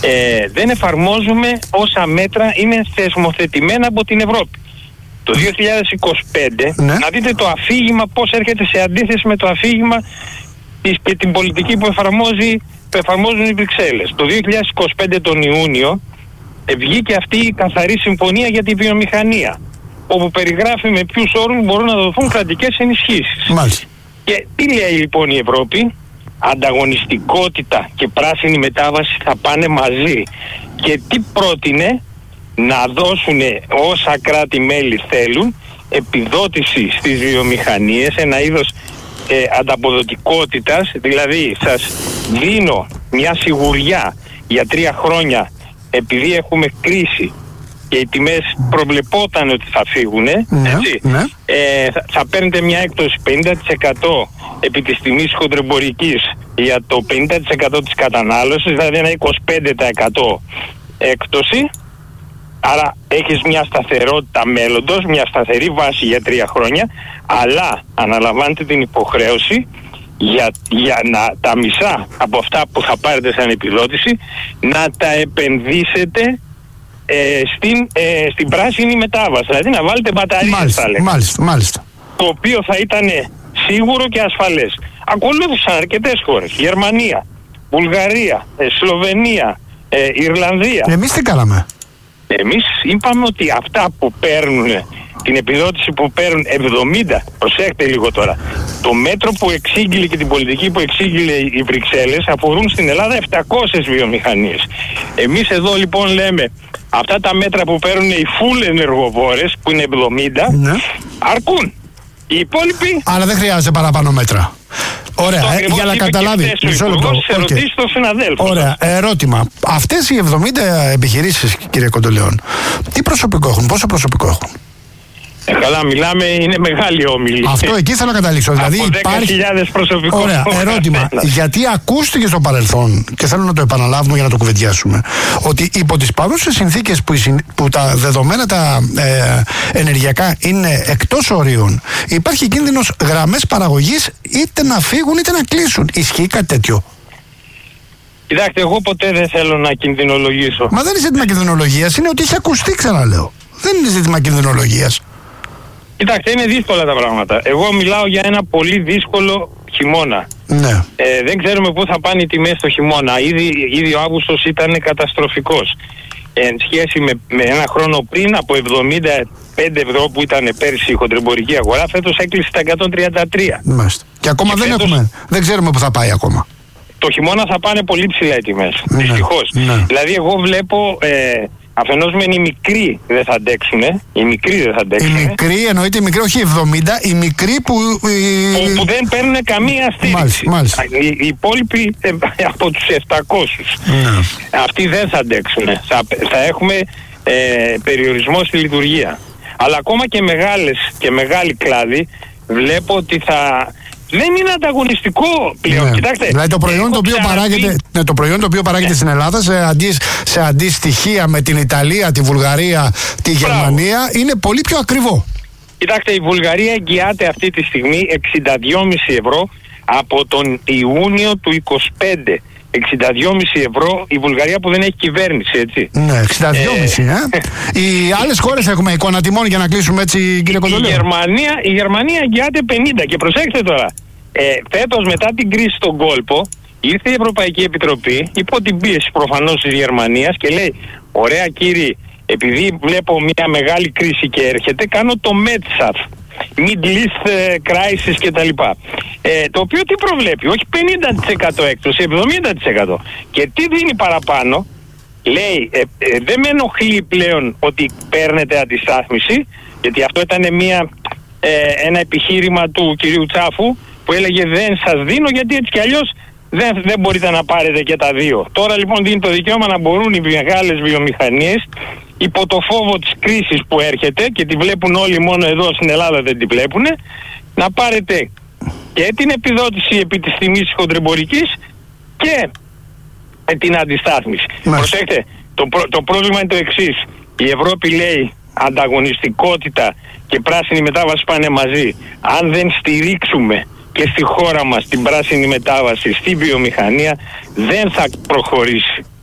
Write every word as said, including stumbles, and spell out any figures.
ε, δεν εφαρμόζουμε όσα μέτρα είναι θεσμοθετημένα από την Ευρώπη. Το δύο χιλιάδες είκοσι πέντε, ναι. να δείτε το αφήγημα πώς έρχεται σε αντίθεση με το αφήγημα της, και την πολιτική που, εφαρμόζει, που εφαρμόζουν οι Βρυξέλλες. Το δύο χιλιάδες είκοσι πέντε τον Ιούνιο ε, βγήκε αυτή η καθαρή συμφωνία για τη βιομηχανία, όπου περιγράφει με ποιους όρους μπορούν να δοθούν κρατικές ενισχύσεις. Μάλιστα. Και τι λέει λοιπόν η Ευρώπη? Ανταγωνιστικότητα και πράσινη μετάβαση θα πάνε μαζί. Και τι πρότεινε? Να δώσουν όσα κράτη-μέλη θέλουν επιδότηση στις βιομηχανίες, ένα είδος ε, ανταποδοτικότητας, δηλαδή σας δίνω μια σιγουριά για τρία χρόνια, επειδή έχουμε κρίση και οι τιμές προβλεπόταν ότι θα φύγουν, ναι, έτσι, ναι. Ε, θα, θα παίρνετε μια έκπτωση πενήντα τοις εκατό επί της τιμής χοντρεμπορικής για το πενήντα τοις εκατό της κατανάλωσης, δηλαδή ένα είκοσι πέντε τοις εκατό έκπτωση. Άρα έχεις μια σταθερότητα μέλλοντος, μια σταθερή βάση για τρία χρόνια, αλλά αναλαμβάνετε την υποχρέωση για, για να, τα μισά από αυτά που θα πάρετε σαν επιδότηση να τα επενδύσετε ε, στην, ε, στην πράσινη μετάβαση. Δηλαδή να βάλετε μπαταρίες, μάλιστα, θα λέγα. Μάλιστα, μάλιστα. Το οποίο θα ήταν σίγουρο και ασφαλές. Ακολούθησαν αρκετές χώρες. Γερμανία, Βουλγαρία, ε, Σλοβενία, ε, Ιρλανδία. Εμείς τι κάναμε? Εμείς είπαμε ότι αυτά που παίρνουν, την επιδότηση που παίρνουν εβδομήντα, προσέχτε λίγο τώρα, το μέτρο που εξήγηλε και την πολιτική που εξήγηλε οι Βρυξέλλες αφορούν στην Ελλάδα επτακόσιες βιομηχανίες. Εμείς εδώ λοιπόν λέμε αυτά τα μέτρα που παίρνουν οι full ενεργοβόρες που είναι εβδομήντα, ναι, αρκούν. Οι υπόλοιποι... Άρα δεν χρειάζεται παραπάνω μέτρα. Ωραία, ε, για να καταλάβει. Μισό λεπτό. Okay. Ωραία, ερώτημα. Αυτές οι εβδομήντα επιχειρήσεις, κύριε Κοντολεόν, τι προσωπικό έχουν, πόσο προσωπικό έχουν? Ε, καλά, μιλάμε, είναι μεγάλη όμιλη. Αυτό εκεί θέλω να καταλήξω. Από Δηλαδή δέκα χιλιάδες προσωπικό. Ωραία, ερώτημα. Γιατί ακούστηκε στο παρελθόν, και θέλω να το επαναλάβουμε για να το κουβεντιάσουμε, ότι υπό τις παρούσες συνθήκες που, που τα δεδομένα τα ε, ενεργειακά είναι εκτός ορίων, υπάρχει κίνδυνος γραμμές παραγωγής είτε να φύγουν είτε να κλείσουν. Ισχύει κάτι τέτοιο? Κοιτάξτε, εγώ ποτέ δεν θέλω να κινδυνολογήσω. Μα δεν είναι ζήτημα κινδυνολογίας, είναι ότι έχει ακουστεί, ξαναλέω. Δεν είναι ζήτημα κινδυνολογίας. Κοιτάξτε, είναι δύσκολα τα πράγματα. Εγώ μιλάω για ένα πολύ δύσκολο χειμώνα. Ναι. Ε, δεν ξέρουμε πού θα πάνε οι τιμές το χειμώνα. Ήδη, ήδη ο Αύγουστος ήταν καταστροφικός. Ε, εν σχέση με, με ένα χρόνο πριν, από εβδομήντα πέντε ευρώ που ήταν πέρσι η χοντρεμπορική αγορά, φέτος έκλεισε στα εκατόν τριάντα τρία. Μάλιστα. Και ακόμα και δεν φέτος, έχουμε. Δεν ξέρουμε πού θα πάει ακόμα. Το χειμώνα θα πάνε πολύ ψηλά οι τιμές. Ναι. Δυστυχώς. Ναι. Δηλαδή, εγώ βλέπω. Ε, Αφενός μεν οι μικροί δεν θα αντέξουν, οι μικροί δεν θα αντέξουν. Οι μικροί, εννοείται οι μικροί, όχι εβδομήντα, οι μικροί που... Που, που δεν παίρνουν καμία στήριξη. Μάλιστα, μάλιστα. Οι, οι υπόλοιποι ε, από τους επτακόσιους. Ναι. Αυτοί δεν θα αντέξουν. Θα, θα έχουμε ε, περιορισμό στη λειτουργία. Αλλά ακόμα και μεγάλες και μεγάλοι κλάδοι βλέπω ότι θα... Δεν είναι ανταγωνιστικό πλέον. Ναι. Κοιτάξτε, δηλαδή το προϊόν το οποίο, παράγεται, ναι, το προϊόν το οποίο παράγεται ναι. στην Ελλάδα σε, αντί, σε αντιστοιχεία με την Ιταλία, τη Βουλγαρία, τη Μπράβο. Γερμανία είναι πολύ πιο ακριβό. Κοιτάξτε, η Βουλγαρία εγγυάται αυτή τη στιγμή εξήντα δυόμισι ευρώ από τον Ιούνιο του είκοσι πέντε. εξήντα δυόμισι ευρώ η Βουλγαρία που δεν έχει κυβέρνηση, έτσι. Ναι, εξήντα δυόμισι ε. ε. Οι άλλες χώρες έχουμε εικόνα τιμών για να κλείσουμε έτσι, κύριε Κοντολέο. Η Γερμανία, η Γερμανία εγγυάται πενήντα και προσέξτε τώρα. Ε, φέτος μετά την κρίση στον κόλπο ήρθε η Ευρωπαϊκή Επιτροπή υπό την πίεση προφανώς της Γερμανίας και λέει ωραία κύριοι, επειδή βλέπω μια μεγάλη κρίση και έρχεται, κάνω το ΜΕΤΣΑΦ, Middle East Crisis κτλ. Ε, το οποίο τι προβλέπει? Όχι πενήντα τοις εκατό έκπτωση, εβδομήντα τοις εκατό. Και τι δίνει παραπάνω? Λέει ε, ε, δεν με ενοχλεί πλέον ότι παίρνετε αντιστάθμιση, γιατί αυτό ήταν μια, ε, ένα επιχείρημα του κυρίου Τσάφου που έλεγε δεν σας δίνω γιατί έτσι κι αλλιώς δεν, δεν μπορείτε να πάρετε και τα δύο. Τώρα λοιπόν δίνει το δικαίωμα να μπορούν οι μεγάλες βιομηχανίες υπό το φόβο της κρίσης που έρχεται και τη βλέπουν όλοι, μόνο εδώ στην Ελλάδα δεν τη βλέπουν, να πάρετε και την επιδότηση επί της τιμής χοντρεμπορικής και την αντιστάθμιση. Προσέξτε, το, προ, το πρόβλημα είναι το εξής. Η Ευρώπη λέει ανταγωνιστικότητα και πράσινη μετάβαση πάνε μαζί. Αν δεν στηρίξουμε και στη χώρα μας την πράσινη μετάβαση, στη βιομηχανία, δεν θα προχωρήσει.